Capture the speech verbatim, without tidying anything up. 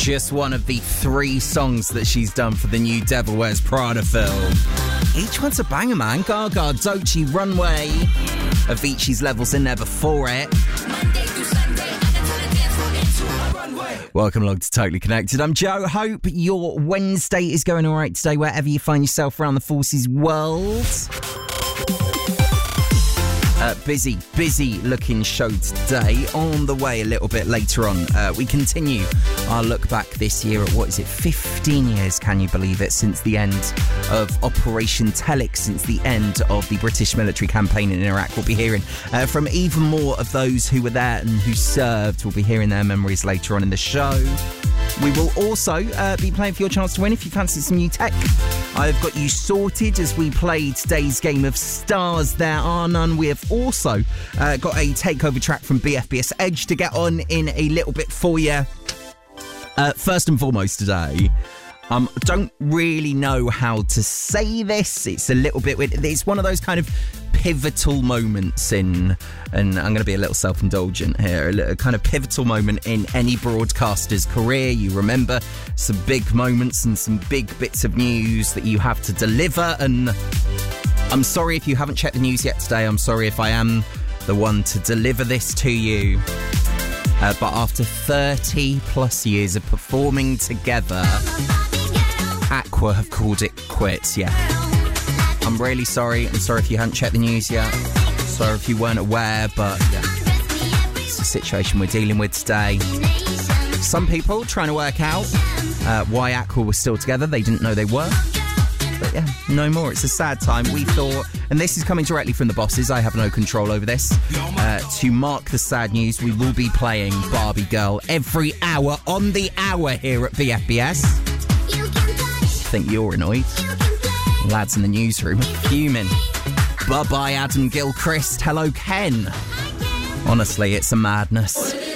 Just one of the three songs that she's done for the new Devil Wears Prada film. Each one's a banger, man. Gaga, Doechii, Runway. Avicii's Levels in there before it. Welcome along to Totally Connected. I'm Joe. Hope your Wednesday is going all right today, wherever you find yourself around the Forces world. Uh, busy, busy looking show today. On the way a little bit later on, uh, we continue our look back this year at, what is it, fifteen years, can you believe it, since the end of Operation Telix, since the end of the British military campaign in Iraq. We'll be hearing uh, from even more of those who were there and who served. We'll be hearing their memories later on in the show. We will also uh, be playing for your chance to win if you fancy some new tech. I've got you sorted as we play today's game of Stars There Are None. We have also uh, got a takeover track from B F B S Edge to get on in a little bit for you. Uh, first and foremost today, um, don't really know how to say this. It's a little bit weird. It's one of those kind of pivotal moments in, and I'm going to be a little self-indulgent here, a little kind of pivotal moment in any broadcaster's career. You remember some big moments and some big bits of news that you have to deliver, and I'm sorry if you haven't checked the news yet today. I'm sorry if I am the one to deliver this to you. Uh, but after thirty plus years of performing together, Aqua have called it quits, yeah. I'm really sorry. I'm sorry if you hadn't checked the news yet. Sorry if you weren't aware, but yeah, it's the situation we're dealing with today. Some people trying to work out uh, why Aqua was still together. They didn't know they were. But yeah, no more. It's a sad time. We thought, and this is coming directly from the bosses, I have no control over this. Uh, to mark the sad news, we will be playing Barbie Girl every hour on the hour here at B F B S. I think you're annoyed. Lads in the newsroom are fuming. Bye-bye, Adam Gilchrist. Hello, Ken. Honestly, it's a madness.